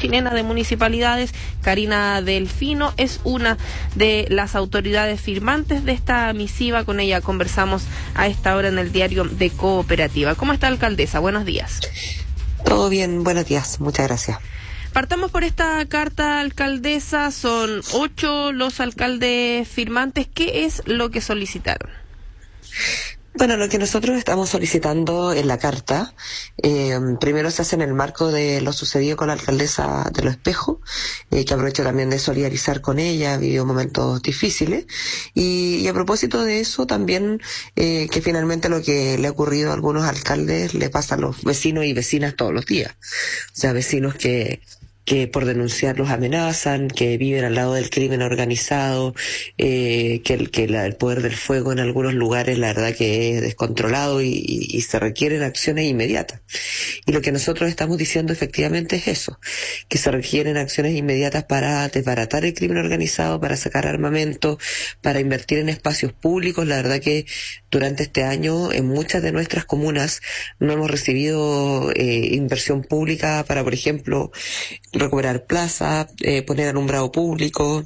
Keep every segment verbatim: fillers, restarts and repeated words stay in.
Chilena de Municipalidades. Karina Delfino es una de las autoridades firmantes de esta misiva. Con ella conversamos a esta hora en el diario de Cooperativa. ¿Cómo está, alcaldesa? Buenos días. Todo bien, buenos días, muchas gracias. Partamos por esta carta, alcaldesa. Son ocho los alcaldes firmantes. ¿Qué es lo que solicitaron? Bueno, lo que nosotros estamos solicitando en la carta, eh, primero se hace en el marco de lo sucedido con la alcaldesa de Los Espejos, eh, que aprovecho también de solidarizar con ella, vivió momentos difíciles, y, y a propósito de eso también, eh, que finalmente lo que le ha ocurrido a algunos alcaldes le pasa a los vecinos y vecinas todos los días. O sea, vecinos que que por denunciar los amenazan, que viven al lado del crimen organizado, eh, que, el, que la, el poder del fuego en algunos lugares la verdad que es descontrolado y, y, y se requieren acciones inmediatas. Y lo que nosotros estamos diciendo efectivamente es eso, que se requieren acciones inmediatas para desbaratar el crimen organizado, para sacar armamento, para invertir en espacios públicos. La verdad que durante este año en muchas de nuestras comunas no hemos recibido eh, inversión pública para, por ejemplo, recuperar plaza, eh, poner alumbrado público,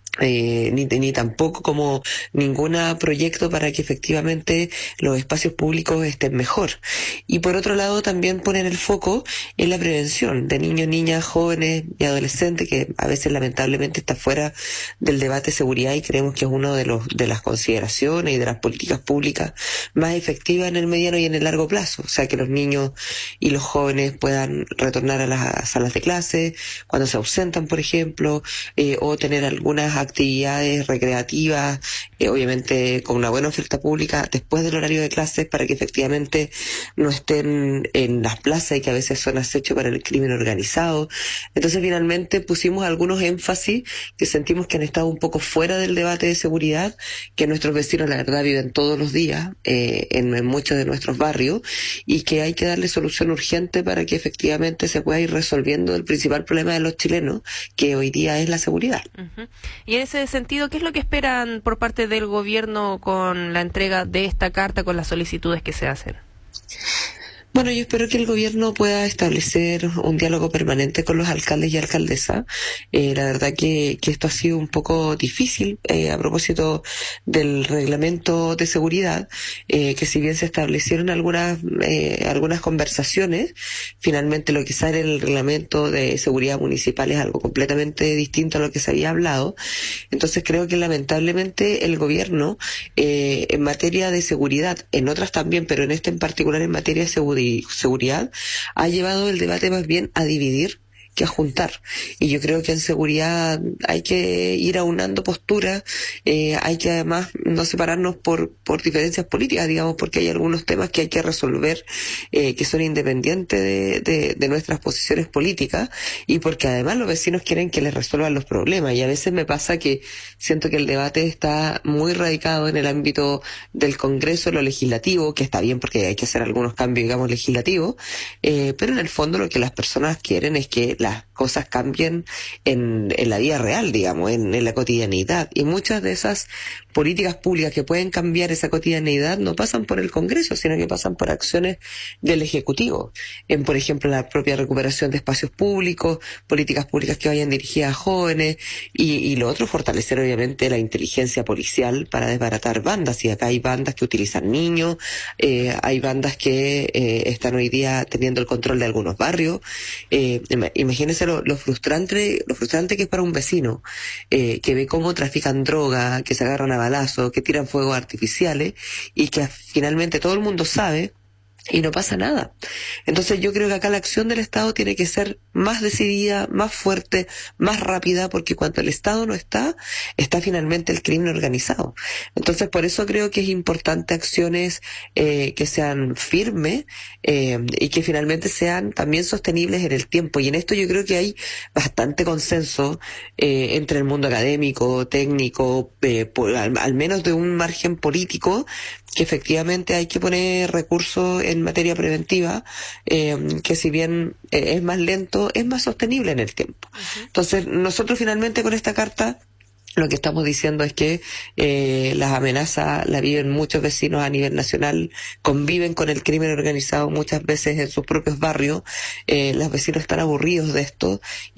eh, ni, ni tampoco como ningún proyecto para que efectivamente los espacios públicos estén mejor. Y por otro lado también poner el foco en la prevención de niños, niñas, jóvenes y adolescentes, que a veces lamentablemente está fuera del debate de seguridad, y creemos que es uno de los de las consideraciones y de las políticas públicas más efectivas en el mediano y en el largo plazo. O sea, que los niños y los jóvenes puedan retornar a las salas de clase cuando se ausentan, por ejemplo, eh, o tener algunas actividades recreativas, eh, obviamente con una buena oferta pública después del horario de clases, para que efectivamente no estén en las plazas y que a veces son acecho para el crimen organizado. Entonces finalmente pusimos algunos énfasis que sentimos que han estado un poco fuera del debate de seguridad, que nuestros vecinos la verdad viven todos los días eh, en, en muchos de nuestros barrios, y que hay que darle solución urgente para que efectivamente se pueda ir resolviendo el principal problema de los chilenos, que hoy día es la seguridad. Uh-huh. Y en ese sentido, ¿qué es lo que esperan por parte del gobierno con la entrega de esta carta, con las solicitudes que se hacen? Bueno, yo espero que el gobierno pueda establecer un diálogo permanente con los alcaldes y alcaldesas. Eh, la verdad que, que esto ha sido un poco difícil eh, a propósito del reglamento de seguridad, eh, que si bien se establecieron algunas eh, algunas conversaciones, finalmente lo que sale en el reglamento de seguridad municipal es algo completamente distinto a lo que se había hablado. Entonces creo que lamentablemente el gobierno eh, en materia de seguridad, en otras también, pero en este en particular en materia de seguridad, y seguridad, ha llevado el debate más bien a dividir que a juntar. Y yo creo que en seguridad hay que ir aunando posturas, eh, hay que además no separarnos por, por diferencias políticas, digamos, porque hay algunos temas que hay que resolver, eh, que son independientes de, de, de nuestras posiciones políticas, y porque además los vecinos quieren que les resuelvan los problemas. Y a veces me pasa que siento que el debate está muy radicado en el ámbito del Congreso, lo legislativo, que está bien porque hay que hacer algunos cambios, digamos, legislativos, eh, pero en el fondo lo que las personas quieren es que las cosas cambien en, en la vida real, digamos, en, en la cotidianidad. Y muchas de esas políticas públicas que pueden cambiar esa cotidianidad no pasan por el Congreso, sino que pasan por acciones del Ejecutivo. En, por ejemplo, la propia recuperación de espacios públicos, políticas públicas que vayan dirigidas a jóvenes, y, y lo otro, fortalecer obviamente la inteligencia policial para desbaratar bandas. Y acá hay bandas que utilizan niños, eh, hay bandas que eh, están hoy día teniendo el control de algunos barrios. Eh, Imagínense lo, lo frustrante, lo frustrante que es para un vecino, eh, que ve cómo trafican droga, que se agarran a balazos, que tiran fuegos artificiales, y que finalmente todo el mundo sabe y no pasa nada. Entonces yo creo que acá la acción del Estado tiene que ser más decidida, más fuerte, más rápida, porque cuando el Estado no está, está finalmente el crimen organizado. Entonces por eso creo que es importante acciones eh, que sean firmes eh, y que finalmente sean también sostenibles en el tiempo. Y en esto yo creo que hay bastante consenso eh, entre el mundo académico, técnico, eh, por, al, al menos de un margen político, que efectivamente hay que poner recursos en materia preventiva, eh, que si bien eh, es más lento, es más sostenible en el tiempo. Uh-huh. Entonces, nosotros finalmente con esta carta lo que estamos diciendo es que eh, las amenazas la viven muchos vecinos a nivel nacional, conviven con el crimen organizado muchas veces en sus propios barrios, eh, los vecinos están aburridos de esto,